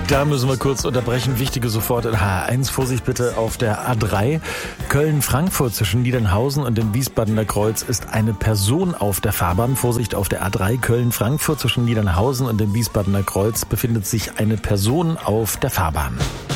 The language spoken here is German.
Da müssen wir kurz unterbrechen. Wichtige sofort in H1. Vorsicht bitte auf der A3. Köln-Frankfurt zwischen Niedernhausen und dem Wiesbadener Kreuz ist eine Person auf der Fahrbahn. Vorsicht auf der A3. Köln-Frankfurt zwischen Niedernhausen und dem Wiesbadener Kreuz befindet sich eine Person auf der Fahrbahn.